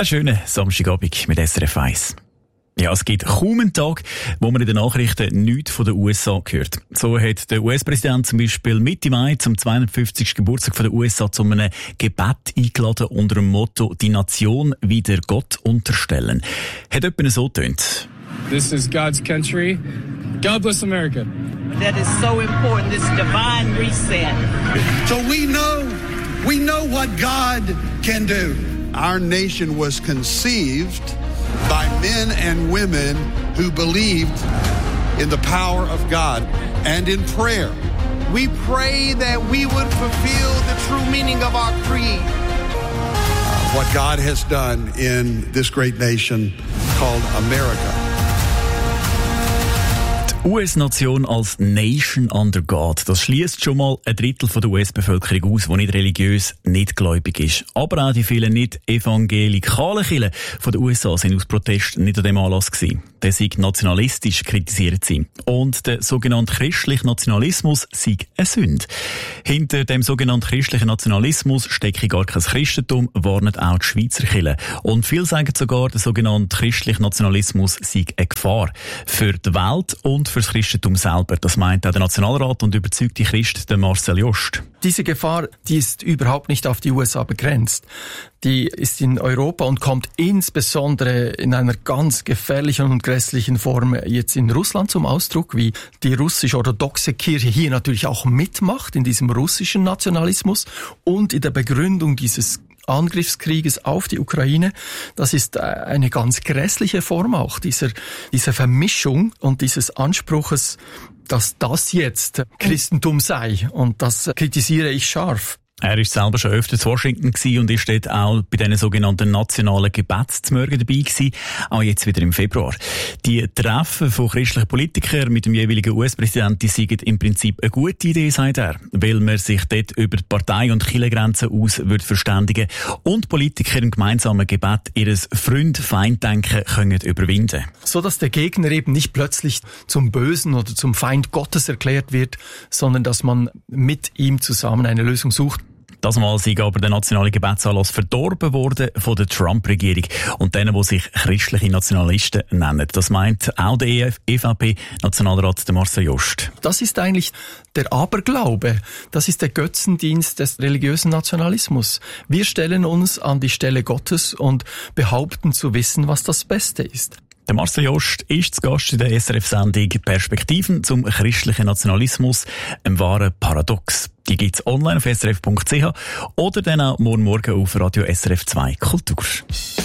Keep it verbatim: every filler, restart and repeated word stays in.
Einen schönen Samstagabend mit S R F eins. Ja, es gibt kaum einen Tag, wo man in den Nachrichten nichts von den U S A hört. So hat der U S-Präsident zum Beispiel Mitte Mai zum zweihundertfünfzigsten Geburtstag der U S A zu einem Gebet eingeladen unter dem Motto «Die Nation wieder Gott unterstellen». Hat etwa so getönt. This is God's country. God bless America. That is so important, this divine reset. So we know, we know what God can do. Our nation was conceived by men and women who believed in the power of God and in prayer. We pray that we would fulfill the true meaning of our creed. Uh, what God has done in this great nation called America. Die U S-Nation als Nation under God, das schließt schon mal ein Drittel der U S-Bevölkerung aus, die nicht religiös, nicht gläubig ist. Aber auch die vielen nicht evangelikalen Kirchen von den U S A sind aus Protest nicht an dem Anlass gewesen. Der sei nationalistisch, kritisiert sie. Und der sogenannte christliche Nationalismus sei eine Sünde. Hinter dem sogenannten christlichen Nationalismus stecke gar kein Christentum, warnen auch die Schweizer Kirchen. Und viele sagen sogar, der sogenannte christliche Nationalismus sei eine Gefahr für die Welt und für das Christentum selber. Das meint auch der Nationalrat und überzeugte Christ, der Marcel Jost. Diese Gefahr, die ist überhaupt nicht auf die U S A begrenzt. Die ist in Europa und kommt insbesondere in einer ganz gefährlichen und grässlichen Form jetzt in Russland zum Ausdruck, wie die russisch-orthodoxe Kirche hier natürlich auch mitmacht in diesem russischen Nationalismus und in der Begründung dieses Angriffskrieges auf die Ukraine. Das ist eine ganz grässliche Form auch dieser, dieser Vermischung und dieses Anspruches, dass das jetzt Christentum sei. Und das kritisiere ich scharf. Er war selber schon öfter in Washington und ist dort auch bei diesen sogenannten nationalen Gebetsmorgen dabei gewesen, auch jetzt wieder im Februar. Die Treffen von christlichen Politikern mit dem jeweiligen U S-Präsidenten sind im Prinzip eine gute Idee, sagt er, weil man sich dort über die Partei- und Kirchengrenzen aus wird verständigen und Politiker im gemeinsamen Gebet ihr Freund-Feind-Denken können überwinden. So dass der Gegner eben nicht plötzlich zum Bösen oder zum Feind Gottes erklärt wird, sondern dass man mit ihm zusammen eine Lösung sucht. Das Mal sei aber der nationale Gebetsanlass verdorben worden von der Trump-Regierung und denen, die sich christliche Nationalisten nennen. Das meint auch der E V P-Nationalrat Marcel Jost. Das ist eigentlich der Aberglaube. Das ist der Götzendienst des religiösen Nationalismus. Wir stellen uns an die Stelle Gottes und behaupten zu wissen, was das Beste ist. Der Marcel Jost ist zu Gast in der S R F-Sendung «Perspektiven zum christlichen Nationalismus», ein wahrer Paradox. Die gibt's online auf s r f punkt c h oder dann auch morgen Morgen auf Radio S R F zwei Kultur.